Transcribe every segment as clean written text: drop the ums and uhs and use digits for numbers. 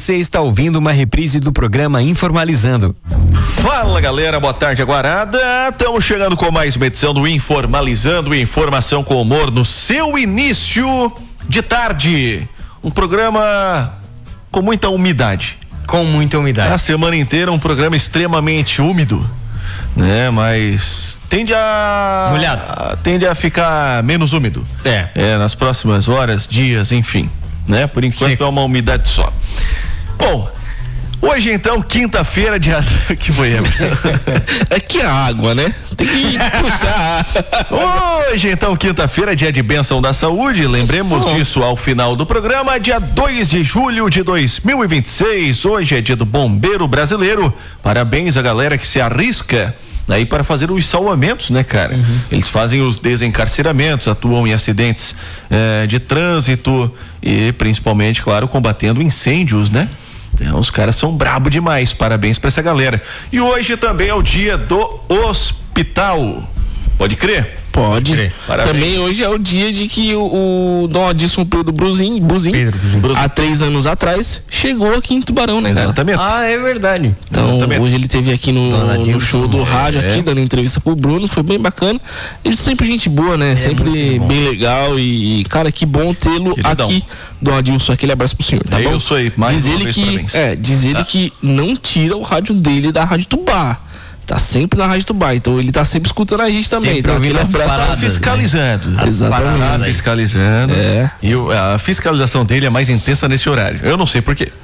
Você está ouvindo uma reprise do programa Informalizando. Fala galera, boa tarde Aguarada. Estamos chegando com mais uma edição do Informalizando, informação com humor no seu início de tarde. Um programa com muita umidade. Com muita umidade. A semana inteira um programa extremamente úmido, né? Mas tende a... molhado. Tende a ficar menos úmido. Nas próximas horas, dias, enfim, né? Por enquanto é uma umidade só. Bom, hoje então, quinta-feira, dia... que foi? É que a água, né? Tem que puxar. Hoje então, quinta-feira, dia de bênção da saúde. Lembremos disso ao final do programa, dia 2 de julho de 2026. Hoje é dia do bombeiro brasileiro. Parabéns à galera que se arrisca aí para fazer os salvamentos, né, cara? Eles fazem os desencarceramentos, atuam em acidentes de trânsito e principalmente, claro, combatendo incêndios, né? Então, os caras são brabo demais, parabéns pra essa galera. E hoje também é o dia do hospital, pode crer? Pode. Também hoje é o dia de que o Dom Adilson Pedro Bruzin, há 3 anos atrás, chegou aqui em Tubarão, né, cara? Exatamente. Ah, é verdade. Então, hoje ele esteve aqui no show do rádio, aqui, dando entrevista pro Bruno, foi bem bacana. Ele sempre gente boa, né? Sempre bem legal e, cara, que bom tê-lo aqui, Dom Adilson. Aquele abraço pro senhor, tá bom? Eu sou aí, mais diz ele que, diz ele que não tira o rádio dele da Rádio Tubá. Tá sempre na Rádio Tubá, então ele tá sempre escutando a gente também. Sempre ouvindo as paradas, fiscalizando. Né? Exatamente. Fiscalizando. E a fiscalização dele é mais intensa nesse horário. Eu não sei por quê.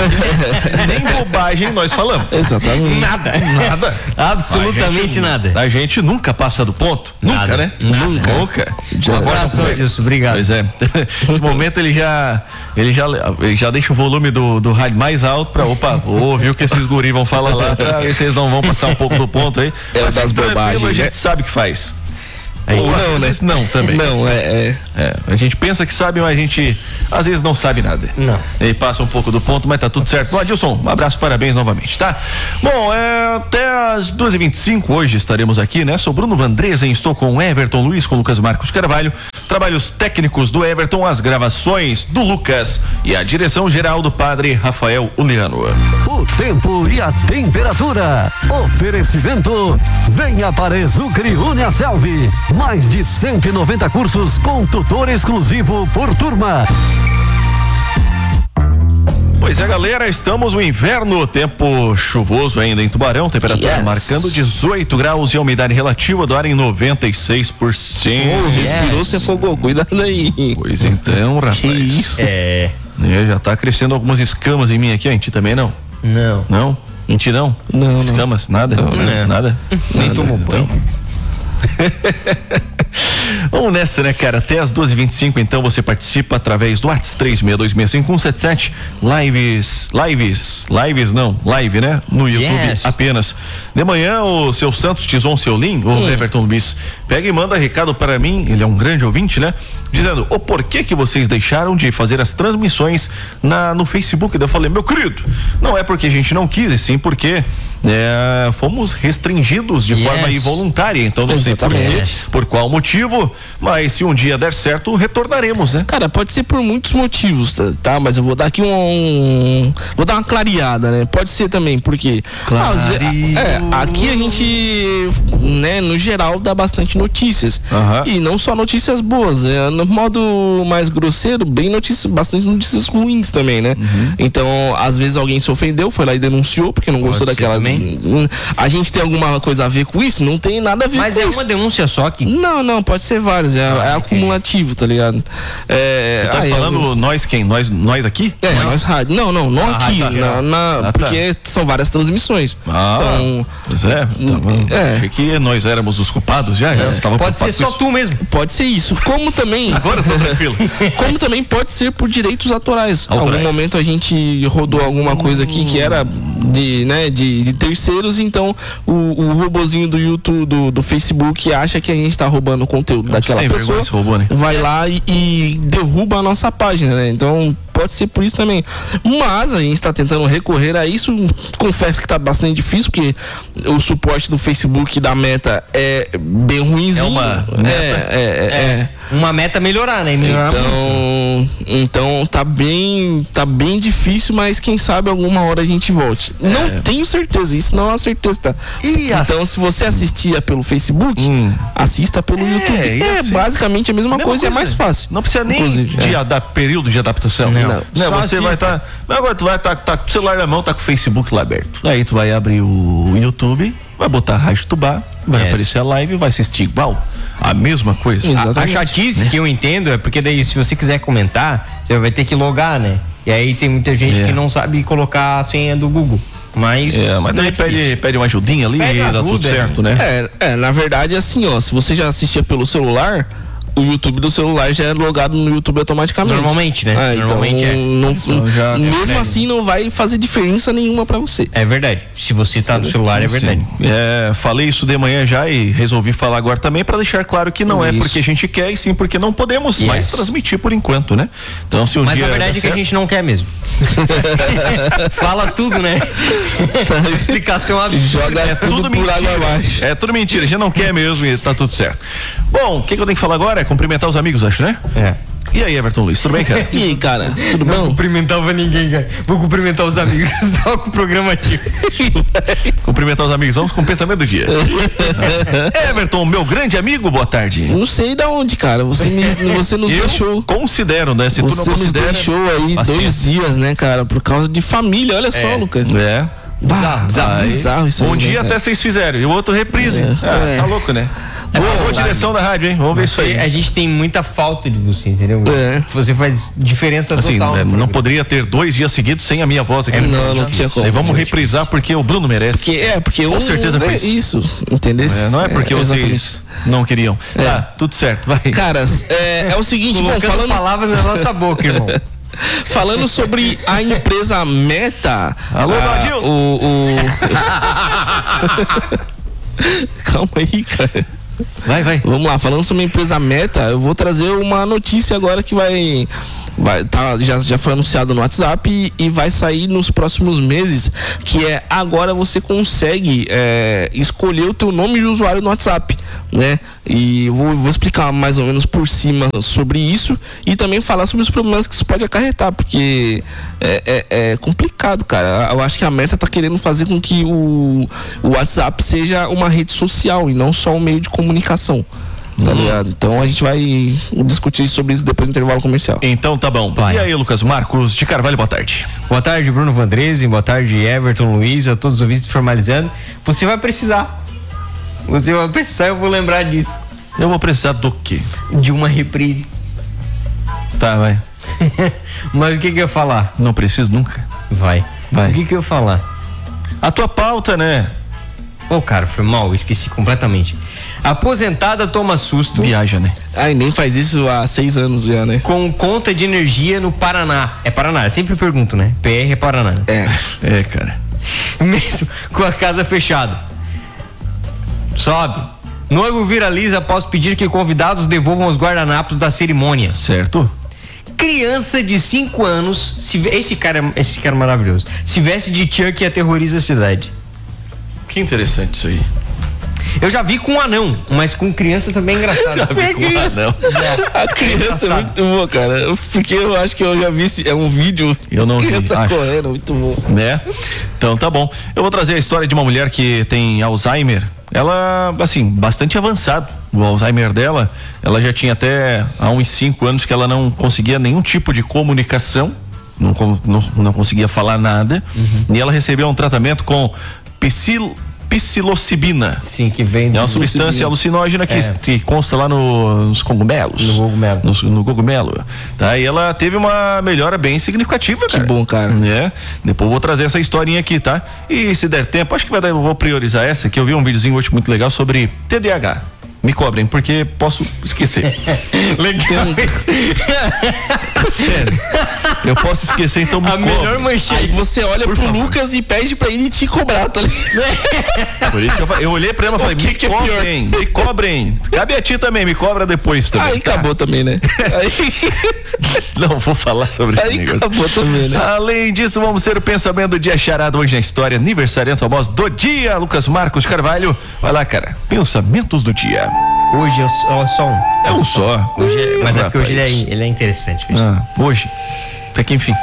Nem bobagem nós falamos. Exatamente. Nada. Absolutamente nada. A gente nunca passa do ponto. Nunca, né? Nunca. Abraço, obrigado. Pois é. Nesse momento ele já deixa o volume do rádio mais alto pra, ouvir o que esses guris vão falar lá, pra ver se eles não vão passar um pouco do ponto aí. Das bobagens. A gente sabe que faz. Ou não, né? Não, também. Não, a gente pensa que sabe, mas a gente às vezes não sabe nada. Não. E passa um pouco do ponto, mas tá tudo certo. Bom, Adilson, um abraço, parabéns novamente, tá? Bom, até as 2h25 hoje estaremos aqui, né? Sou Bruno Vandresen, estou com o Everton Luiz, com o Lucas Marcos Carvalho, trabalhos técnicos do Everton, as gravações do Lucas e a direção geral do padre Rafael Uliano. O tempo e a temperatura. Oferecimento. Venha para Exucre Uniaselv. Mais de 190 cursos com tutor exclusivo por turma. Pois é, galera, estamos no inverno, tempo chuvoso ainda em Tubarão, temperatura marcando 18 graus e a umidade relativa do ar em 96%. Respirou, se afogou, cuidado aí. Pois então, rapaz. Que isso? Já tá crescendo algumas escamas em mim aqui, a gente também não? Não. Não? Em ti não? Não. Escamas? Nada? Nada? Nem tomou banho. Vamos nessa, né, cara? Até as 2h25, então você participa através do WhatsApp 36225177. Live, né? No YouTube apenas. De manhã, o seu Santos Tison Seulin, o Everton Luiz, pega e manda recado para mim, ele é um grande ouvinte, né? Dizendo, o porquê que vocês deixaram de fazer as transmissões no Facebook? Daí eu falei, meu querido, não é porque a gente não quis, e sim porque fomos restringidos de forma involuntária, então não sei por qual motivo, mas se um dia der certo, retornaremos, né? Cara, pode ser por muitos motivos, tá? Mas eu vou dar aqui vou dar uma clareada, né? Pode ser também, porque aqui a gente, né, no geral, dá bastante notícias. E não só notícias boas, no modo mais grosseiro, bastante notícias ruins também, né? Então, às vezes alguém se ofendeu, foi lá e denunciou, porque não gostou daquela. A gente tem alguma coisa a ver com isso? Não tem nada a ver com isso. Mas é uma denúncia só aqui? Não, pode ser vários, é acumulativo, tá ligado? Tá falando nós quem? Nós aqui? Nós rádio. Não aqui, porque são várias transmissões. Então, pois achei que nós éramos os culpados já. Pode ser só tu mesmo. Pode ser isso. Como também. Agora eu tô tranquilo. Como também pode ser por direitos autorais. Em algum momento a gente rodou alguma coisa aqui que era de terceiros, então o robozinho do YouTube, do Facebook, acha que a gente tá roubando o conteúdo daquela pessoa, robô, né? vai lá e derruba a nossa página, né? Então pode ser por isso também. Mas a gente está tentando recorrer a isso. Confesso que está bastante difícil, porque o suporte do Facebook e da Meta é bem ruimzinho. É uma Uma meta melhorar, né? Melhorar Então tá bem difícil, mas quem sabe alguma hora a gente volte. Não tenho certeza, isso não é uma certeza, tá? Então se você assistia pelo Facebook, assista pelo YouTube. Basicamente a mesma coisa, é mais fácil. Não precisa nem período de adaptação. Não. Você vai estar. Agora tu vai estar com o celular na mão, tá com o Facebook lá aberto. Aí tu vai abrir o YouTube, vai botar a Rádio Tubá, vai aparecer a live e vai assistir igual. A mesma coisa. A chatice que eu entendo é porque daí, se você quiser comentar, você vai ter que logar, né? E aí tem muita gente que não sabe colocar a senha do Google. Mas daí pede uma ajudinha ali e dá tudo certo, né? Na verdade, assim, ó, se você já assistia pelo celular, o YouTube do celular já é logado no YouTube automaticamente. Normalmente, né? Normalmente mesmo assim não vai fazer diferença nenhuma pra você. É verdade. Se você tá no celular, é verdade. Falei isso de manhã já e resolvi falar agora também pra deixar claro que não é porque a gente quer, e sim porque não podemos mais transmitir por enquanto, né? Então se Mas a verdade é que a gente não quer mesmo. Fala tudo, né? Explicação absurda. Joga tudo por água abaixo. É tudo mentira, a gente não quer mesmo e tá tudo certo. Bom, o que eu tenho que falar agora é cumprimentar os amigos, acho, né? E aí, Everton Luiz, tudo bem, cara? E aí, cara, tudo bom? Não cumprimentava ninguém, cara. Vou cumprimentar os amigos. Tava com o programa ativo. Cumprimentar os amigos, vamos com o pensamento do dia. Everton, meu grande amigo, boa tarde. Não sei de onde, cara. Você nos deixou. Considero, né? Se tu não considera. Nos deixou aí 2 dias, né, cara? Por causa de família, olha só, Lucas. Bizarro isso aí. Um dia até vocês fizeram e o outro reprise. Tá louco, né? Boa direção da rádio, hein? Vamos ver isso aí. A gente tem muita falta de você, entendeu? Você faz diferença total. Não poderia ter 2 dias seguidos sem a minha voz aqui. Não tinha como. E vamos reprisar porque o Bruno merece. Porque com certeza fez isso, entendeu? Não é porque vocês não queriam. Tá, tudo certo, vai. Cara, é o seguinte, falando palavras na nossa boca, irmão. Falando sobre a empresa Meta. Alô, Adilson. Calma aí, cara. Vai. Vamos lá, falando sobre a empresa Meta, eu vou trazer uma notícia agora que já foi anunciado no WhatsApp e vai sair nos próximos meses, que é agora você consegue escolher o teu nome de usuário no WhatsApp, né? E eu vou explicar mais ou menos por cima sobre isso e também falar sobre os problemas que isso pode acarretar, porque é complicado, cara. Eu acho que a Meta tá querendo fazer com que o WhatsApp seja uma rede social e não só um meio de comunicação. Tá ligado? Então a gente vai discutir sobre isso depois do intervalo comercial. Então tá bom. E aí, Lucas Marcos de Carvalho, boa tarde. Boa tarde, Bruno Vandresen, boa tarde, Everton Luiz, a todos os ouvintes formalizando. Você vai precisar, eu vou lembrar disso. Eu vou precisar do quê? De uma reprise. Tá, vai. Mas o que eu ia falar? Não preciso nunca. Vai. O que eu ia falar? A tua pauta, né? Cara, foi mal, esqueci completamente. Aposentada toma susto. Viaja, né? Ai, nem faz isso há 6 anos já, né? Com conta de energia no Paraná. É Paraná, eu sempre pergunto, né? PR é Paraná. É, cara. Mesmo com a casa fechada. Sobe. Noivo viraliza após pedir que convidados devolvam os guardanapos da cerimônia. Certo. Criança de 5 anos, esse cara é maravilhoso, se veste de Chuck e aterroriza a cidade. Que interessante isso aí. Eu já vi com um anão, mas com criança também é engraçado. Já vi com um anão. A criança é muito boa, cara. Porque eu acho que eu já vi um vídeo. Eu não vi. Criança correndo, muito bom. Né? Então tá bom. Eu vou trazer a história de uma mulher que tem Alzheimer. Ela, assim, bastante avançado. O Alzheimer dela, ela já tinha até há uns 5 anos que ela não conseguia nenhum tipo de comunicação. Não conseguia falar nada. E ela recebeu um tratamento com psilocibina. Sim, que vem é uma substância alucinógena que consta lá nos cogumelos. No cogumelo. Tá? E ela teve uma melhora bem significativa, cara. Que bom, cara. Depois eu vou trazer essa historinha aqui, tá? E se der tempo, acho que eu vou priorizar essa, que eu vi um videozinho hoje muito legal sobre TDAH. Me cobrem, porque posso esquecer. Legal. Sério. Eu posso esquecer, então me A melhor cobre. manchete. Aí você olha pro Lucas e pede pra ele te cobrar, tá ligado? Por isso que eu olhei pra ela e falei, O que é cobrem, me cobrem. Cabe a ti também, me cobra depois também. Aí acabou também, né? Não vou falar sobre esse Aí negócio. acabou também, né? Além disso, vamos ter o pensamento do dia charada hoje na história, aniversariante famoso do dia, Lucas Marcos Carvalho. Vai lá, cara, pensamentos do dia. Hoje é só um. É um só. Mas é porque hoje Rapaz. ele é interessante. Hoje, até que enfim.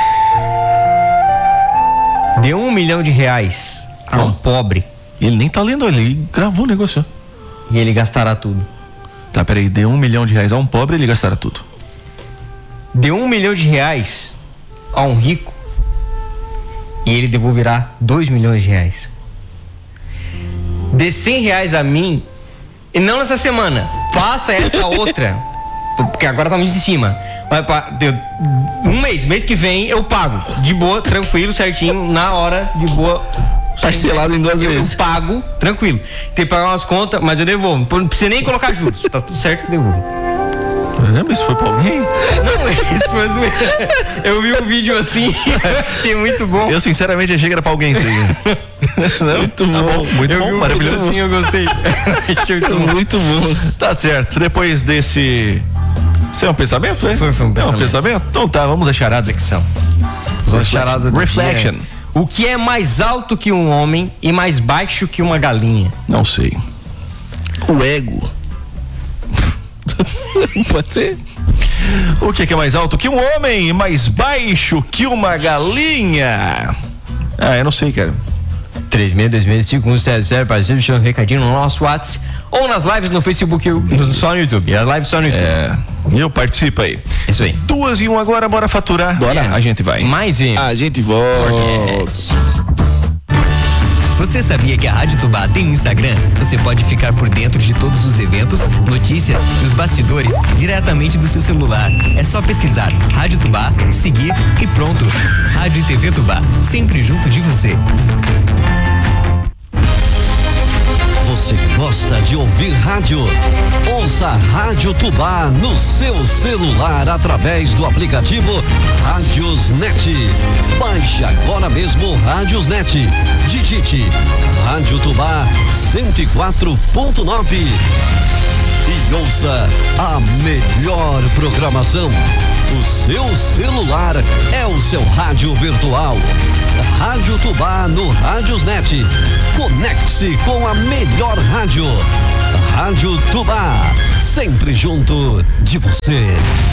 Deu R$1 milhão a um pobre Ele nem tá lendo, ele gravou o negócio. e ele gastará tudo. Tá, peraí, deu R$1 milhão a um pobre, ele gastará tudo. Deu R$1 milhão a um rico e ele devolverá R$2 milhões. Dê R$100 a mim, e não nessa semana, passa essa outra, porque agora tá muito em cima. Deu um mês que vem eu pago, de boa, tranquilo, certinho, na hora, de boa. Parcelado em 2 Eu vezes. pago, tranquilo. Tem que pagar umas contas, mas eu devolvo. Não precisa nem colocar juros, tá tudo certo que eu devolvo. Caramba, isso foi pra alguém? Não, isso foi zoeira. Eu vi um vídeo assim, achei muito bom. Eu sinceramente achei que era pra alguém isso aí. Muito bom. Muito Eu vi bom, um maravilhoso. vídeo assim, eu gostei. Achei muito bom. Muito bom. Tá certo, depois desse... Isso é um pensamento, é? Foi um pensamento. É um pensamento? Então tá, vamos à charada. Reflexão. Vamos à charada do Reflection. dia. O que é mais alto que um homem e mais baixo que uma galinha? Não sei. O ego. Pode ser? O que é mais alto que um homem e mais baixo que uma galinha? Ah, eu não sei, cara. 36265100 para você deixar um recadinho no nosso WhatsApp ou nas lives no Facebook, só no YouTube. As lives só no YouTube. Eu participo aí. Isso aí. 2 e 1 agora, bora faturar. Bora. A gente vai. Mais em. A gente volta. Você sabia que a Rádio Tubá tem Instagram? Você pode ficar por dentro de todos os eventos, notícias e os bastidores diretamente do seu celular. É só pesquisar Rádio Tubá, seguir e pronto. Rádio e TV Tubá, sempre junto de você. Você gosta de ouvir rádio? Ouça a Rádio Tubá no seu celular através do aplicativo Rádiosnet. Baixe agora mesmo o Rádiosnet. Digite Rádio Tubá 104.9 e ouça a melhor programação. O seu celular é o seu rádio virtual. Rádio Tubá no Rádiosnet. Conecte-se com a melhor rádio. Rádio Tubá, sempre junto de você.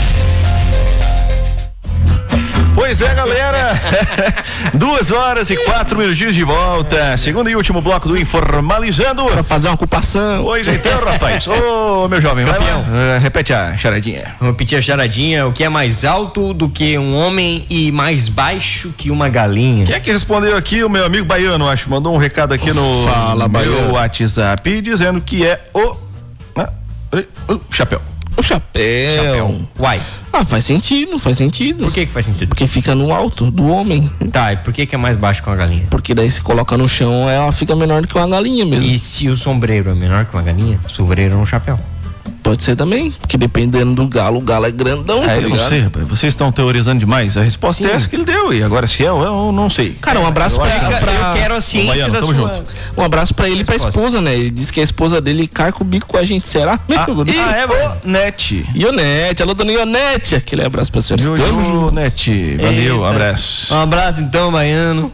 Pois é, galera. 2 horas e 4 minutinhos de volta. Segundo e último bloco do Informalizando. Pra fazer uma ocupação. Hoje então, rapaz. Ô, meu jovem, vai lá. Repete a charadinha. Vamos repetir a charadinha. O que é mais alto do que um homem e mais baixo que uma galinha? Quem é que respondeu aqui? O meu amigo Baiano, acho. Mandou um recado aqui no Fala, meu Baiano. WhatsApp dizendo que é o chapéu. O chapéu. Uai, Ah, faz sentido. por que faz sentido? Porque fica no alto do homem. Tá, e por que é mais baixo que uma galinha? Porque daí se coloca no chão, ela fica menor do que uma galinha mesmo. E se o sombreiro é menor que uma galinha, o sombreiro é um chapéu. Pode ser também, porque dependendo do galo, o galo é grandão, tá Eu não ligado? sei, rapaz. Vocês estão teorizando demais. A resposta é Sim. essa que ele deu. E agora se eu não sei. Cara, um abraço pra, Eu quero a ciência Baiano, da tamo sua... junto. um abraço pra ele e pra Resposta. esposa, né? Ele disse que a esposa dele carca o bico com a gente. Será? Net. Ionete, alô, dona Ionete. Aquele abraço pra senhora. Estamos juntos. Jojo Net. Valeu, Eita. abraço. Um abraço então, Baiano.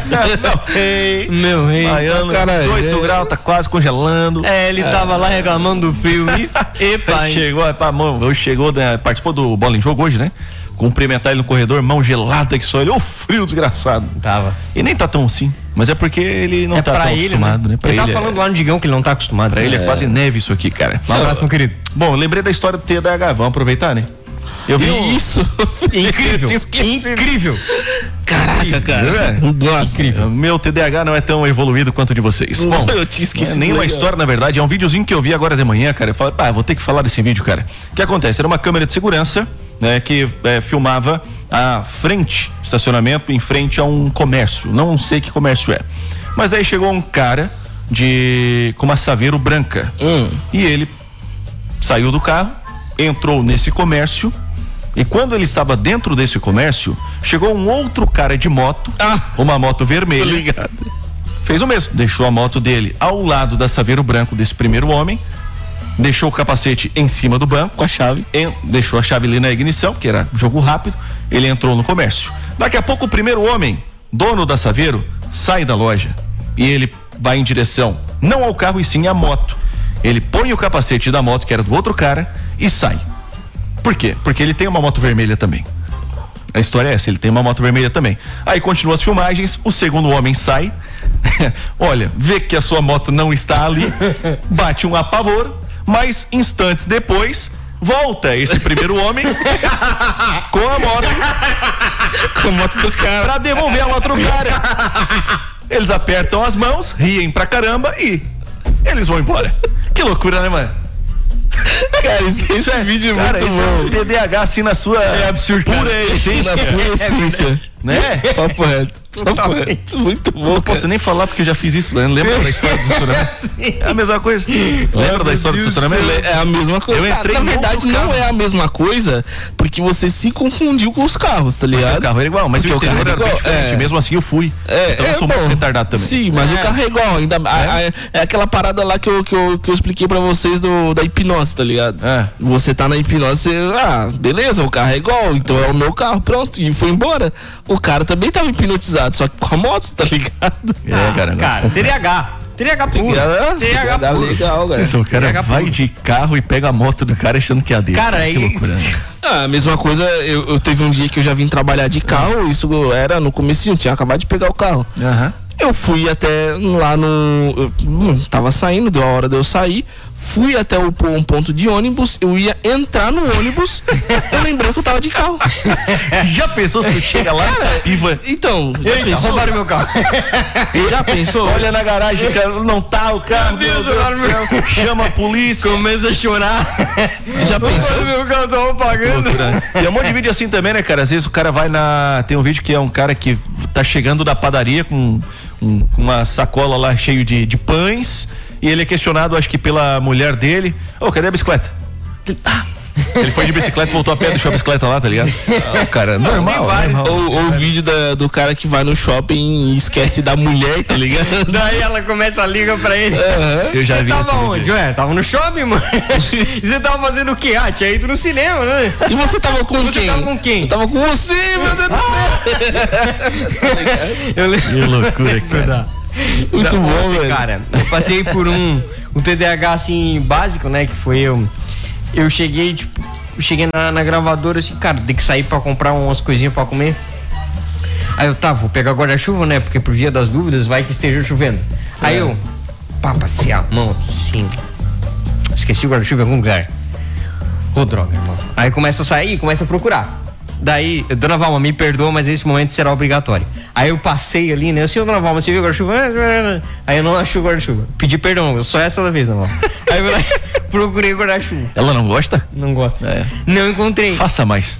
Meu rei. Baiano, Cara, 18 graus, tá quase congelando. Ele tava lá reclamando do frio. Isso. Epa, hein? Chegou, né, participou do Bola em Jogo hoje, né? Cumprimentar ele no corredor, mão gelada que só ele. Ô, frio desgraçado. Tava. E nem tá tão assim. Mas é porque ele não tá tão acostumado, né? Pra Ele ele, tava falando lá no Digão que ele não tá acostumado. pra ele é quase neve isso aqui, cara. Um abraço, meu querido. Bom, eu lembrei da história do TDAH. Vamos aproveitar, né? Eu vi Isso. Incrível. Tinha esquecido. Incrível. Caraca, cara. Nossa. Meu TDAH não é tão evoluído quanto o de vocês. Bom, eu tinha esquecido. nem uma legal. história, na verdade, é um videozinho que eu vi agora de manhã, cara. Eu falei, vou ter que falar desse vídeo, cara. O que acontece? Era uma câmera de segurança, né, que filmava a frente, estacionamento em frente a um comércio. Não sei que comércio é. Mas daí chegou um cara com uma Saveiro branca. E ele saiu do carro, entrou nesse comércio E quando ele estava dentro desse comércio, chegou um outro cara de moto, uma moto vermelha. Fez o mesmo, deixou a moto dele ao lado da Saveiro branco desse primeiro homem, deixou o capacete em cima do banco, Com a chave. deixou a chave ali na ignição, que era jogo rápido, ele entrou no comércio. Daqui a pouco o primeiro homem, dono da Saveiro, sai da loja e ele vai em direção, não ao carro e sim à moto. Ele põe o capacete da moto, que era do outro cara, e sai. Por quê? Porque ele tem uma moto vermelha também. A história é essa, ele tem uma moto vermelha também. Aí continua as filmagens, o segundo homem sai, olha, vê que a sua moto não está ali, bate um apavoro, mas instantes depois, volta esse primeiro homem com a moto do cara pra devolver a moto do cara. Eles apertam as mãos, riem pra caramba e eles vão embora. Que loucura, né, mano? Cara, esse vídeo é muito bom. É TDAH assim na sua pura essência. Na pura essência. Né? Papo reto. Muito bom. Não posso nem falar porque eu já fiz isso, né? Lembra da história do estacionamento? É a mesma coisa. Lembra da história do estacionamento? É a mesma coisa. Eu entrei na verdade, não é a mesma coisa, porque você se confundiu com os carros, tá ligado? O carro era igual, mas porque o interior era bem diferente. É. Mesmo assim eu fui. Então eu sou muito retardado também. Sim, mas o carro é igual. Ainda, é aquela parada lá que eu expliquei pra vocês da hipnose, tá ligado? Você tá na hipnose, você, beleza, o carro é igual, então é o meu carro, pronto, e foi embora. O cara também tava hipnotizado, só que com a moto, tá ligado? Cara, TDAH puro. TDAH puro. Legal, velho. O cara vai de carro e pega a moto do cara achando que é a dele. Cara, que loucura. A mesma coisa, eu teve um dia que eu já vim trabalhar de carro, isso era no comecinho, tinha acabado de pegar o carro. Eu fui até lá tava saindo, deu a hora de eu sair, fui até um ponto de ônibus, eu ia entrar no ônibus, eu lembrei que eu tava de carro. Já pensou se tu chega lá, piva? Então, roubaram meu carro. Já pensou? Olha na garagem, não tá o carro, Meu Deus do céu. chama a polícia. Começa a chorar. Já pensou? Meu carro tava pagando. E um monte de vídeo assim também, né, cara? Às vezes o cara vai tem um vídeo que é um cara que tá chegando da padaria com uma sacola lá cheio de pães e ele é questionado, acho que pela mulher dele, cadê a bicicleta? Ele foi de bicicleta, voltou a pé, deixou a bicicleta lá, tá ligado? Cara, normal. Ou o vídeo do cara que vai no shopping e esquece da mulher, tá ligado? Daí ela começa a ligar pra ele. Eu já vi. Você tava onde? Ué, tava no shopping, mano. E você tava fazendo o quê? Tinha ido no cinema, né? E você tava com quem? Você tava com quem? Eu tava com você, meu Deus do céu. Que loucura, cara. Muito bom, velho. Cara, eu passei por um TDAH assim básico, né? Que foi eu cheguei na gravadora assim, cara, tem que sair pra comprar umas coisinhas pra comer. Aí eu vou pegar guarda-chuva, né? Porque por via das dúvidas vai que esteja chovendo. Aí eu, passei a mão assim, esqueci o guarda-chuva em algum lugar. Droga, irmão. Aí começa a sair, começa a procurar. Daí, dona Valma, me perdoa, mas nesse momento será obrigatório. Aí eu passei ali, né? Dona Valma, você viu o guarda-chuva? Aí eu não achei o guarda-chuva. Pedi perdão, só essa vez, Dona Valma. Aí eu procurei o guarda-chuva. Ela não gosta? Não gosta. Não encontrei. Faça mais.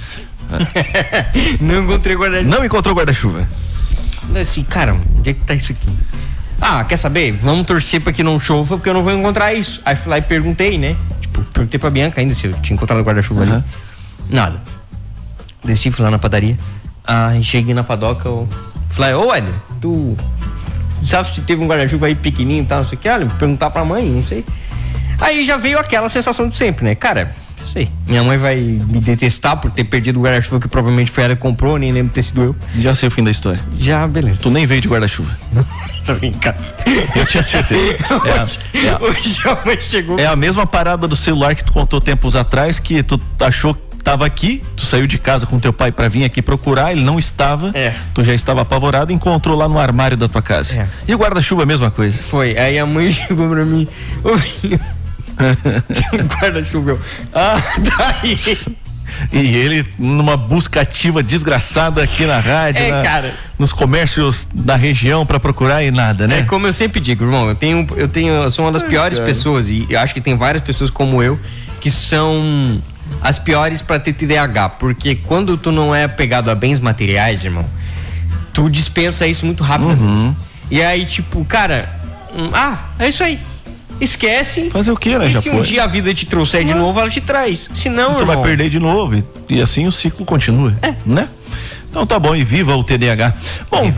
Não encontrei guarda-chuva. Não encontrou guarda-chuva. Assim, cara, onde é que tá isso aqui? Quer saber? Vamos torcer pra que não chova, porque eu não vou encontrar isso. Aí fui lá e perguntei, né? Perguntei pra Bianca ainda se eu tinha encontrado o guarda-chuva ali. Nada. Desci, fui lá na padaria. Cheguei na padoca, eu falei, Éder, tu sabe se teve um guarda-chuva aí pequenininho e tal, não sei o que? Olha, vou perguntar pra mãe, não sei. Aí já veio aquela sensação de sempre, né? Cara, não sei, minha mãe vai me detestar por ter perdido o guarda-chuva que provavelmente foi ela que comprou, nem lembro de ter sido eu. Já sei o fim da história. Já, beleza. Tu nem veio de guarda-chuva. Tô brincando. Eu tinha certeza. Hoje a mãe chegou. É a mesma parada do celular que tu contou tempos atrás, que tu achou que tava aqui, tu saiu de casa com teu pai pra vir aqui procurar, ele não estava, tu já estava apavorado e encontrou lá no armário da tua casa. E o guarda-chuva a mesma coisa. Foi, aí a mãe chegou pra mim, tem um guarda-chuva, daí. E ele numa busca ativa desgraçada aqui na rádio, cara, nos comércios da região pra procurar e nada, né? Como eu sempre digo, irmão, eu sou uma das piores pessoas e eu acho que tem várias pessoas como eu que são as piores pra ter TDAH, porque quando tu não é apegado a bens materiais, irmão, tu dispensa isso muito rápido. E aí, cara, é isso aí. esquece. Fazer o quê, né? E Já se foi. um dia a vida te trouxer de novo, ela te traz. Se não, Tu irmão, vai perder de novo e assim o ciclo continua, né? Então tá bom, e viva o TDAH. Bom,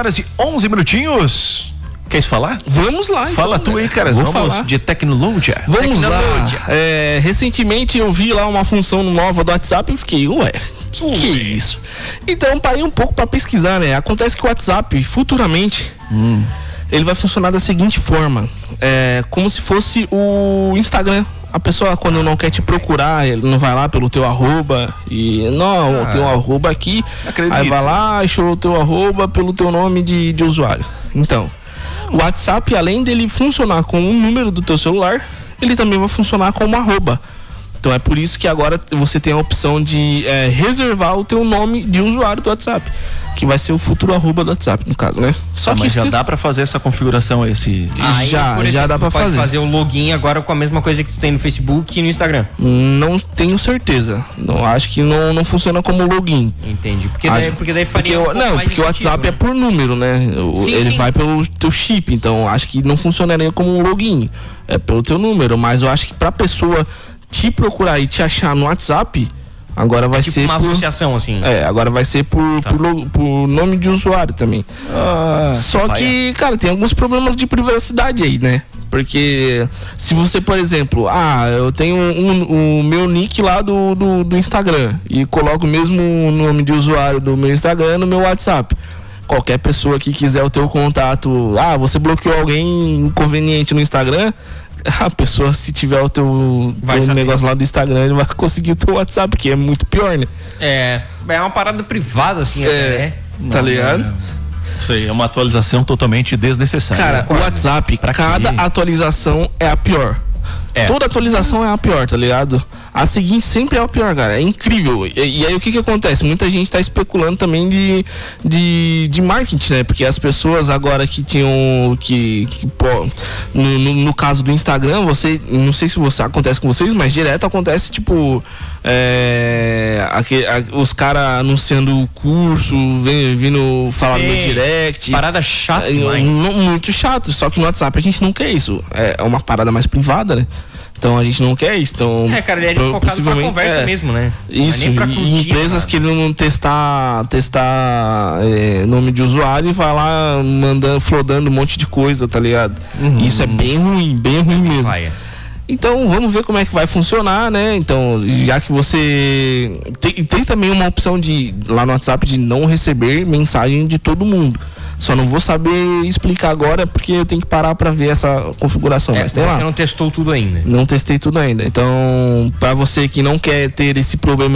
2h11. Queres falar? Vamos lá, então. Fala tu aí, cara. Vou Vamos falar. de tecnologia. Vamos lá. Tecnologia. Recentemente eu vi lá uma função nova do WhatsApp e fiquei, ué, que é isso? Então parei um pouco para pesquisar, né? Acontece que o WhatsApp, futuramente, ele vai funcionar da seguinte forma: como se fosse o Instagram. A pessoa, quando não quer te procurar, ele não vai lá pelo teu arroba e não, tem um arroba aqui. Acredito. Aí vai lá, achou o teu arroba pelo teu nome de usuário. Então, o WhatsApp, além dele funcionar com o número do teu celular, ele também vai funcionar com uma arroba. Então é por isso que agora você tem a opção de reservar o teu nome de usuário do WhatsApp, que vai ser o futuro arroba do WhatsApp, no caso, né? Só que mas já isso dá pra fazer essa configuração Aí, já por exemplo, dá pra pode fazer. o login agora com a mesma coisa que tu tem no Facebook e no Instagram. Não tenho certeza. Não acho que não funciona como login. Entendi. Porque daí faria porque, mais porque o WhatsApp sentido, é por número, né? Ele sim. vai pelo teu chip, então acho que não funcionaria como um login. É pelo teu número, mas eu acho que pra pessoa te procurar e te achar no WhatsApp, agora vai tipo ser uma associação, assim. agora vai ser por nome de usuário também. Só que, cara, tem alguns problemas de privacidade aí, né? Porque se você, por exemplo, eu tenho o meu nick lá do Instagram e coloco o mesmo nome de usuário do meu Instagram no meu WhatsApp. Qualquer pessoa que quiser o teu contato, você bloqueou alguém inconveniente no Instagram, a pessoa, se tiver o teu negócio lá do Instagram, ele vai conseguir o teu WhatsApp, que é muito pior, né? É uma parada privada, assim, até, né? Tá ligado? Isso aí é uma atualização totalmente desnecessária. Cara, o WhatsApp, cada atualização é a pior. Toda atualização é a pior, tá ligado? A seguinte sempre é a pior, cara. É incrível. E aí o que acontece? Muita gente tá especulando também de marketing, né? Porque as pessoas agora que tinham. No caso do Instagram, não sei se acontece com vocês, mas direto acontece, tipo. Os caras anunciando o curso, vindo falar no direct. Parada chata demais. Muito chato, só que no WhatsApp a gente não quer isso. É uma parada mais privada, né? Então a gente não quer isso. Então, cara, ele é focado pra conversa mesmo, né? Isso, nem pra e empresas que não testar nome de usuário e vai lá flodando um monte de coisa, tá ligado? Isso é bem ruim mesmo. Então vamos ver como é que vai funcionar, né? Então, já que você tem também uma opção lá no WhatsApp de não receber mensagem de todo mundo. Só não vou saber explicar agora porque eu tenho que parar para ver essa configuração. Mas tem lá. Você não testou tudo ainda? Não testei tudo ainda. Então, para você que não quer ter esse problema